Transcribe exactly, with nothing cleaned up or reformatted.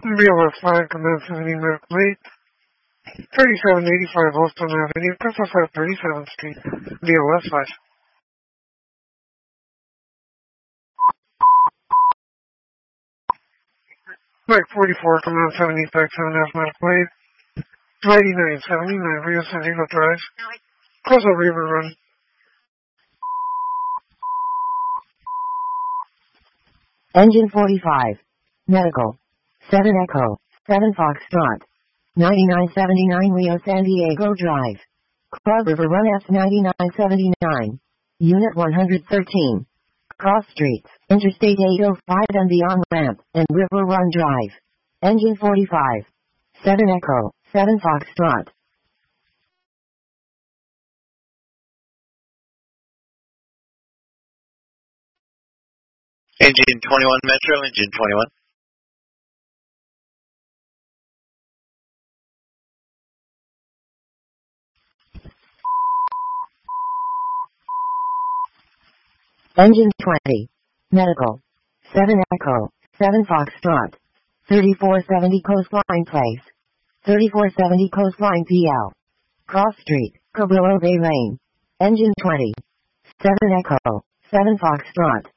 B L S five, command seventeen medical eight, thirty-seven eighty-five Holston Avenue, Crystal South thirty-seventh Street, B L S five. Mike forty-four, command seventy five seven F medical eight, ninety-nine seventy-nine Rio San Diego Drive, Crystal River Run. Engine forty-five, medical, seven Echo, seven Foxtrot, ninety-nine seventy-nine Rio San Diego Drive, Club River Run S ninety-nine seventy-nine, Unit one hundred thirteen, Cross Streets, Interstate eight oh five and the on-ramp, and River Run Drive. Engine forty-five, seven Echo, seven Foxtrot. Engine twenty-one Metro, engine twenty-one. Engine twenty, medical, seven Echo, seven Foxtrot, thirty-four seventy Coastline Place, thirty-four seventy Coastline P L, Cross Street, Cabrillo Bay Lane. Engine twenty, seven Echo, seven Foxtrot.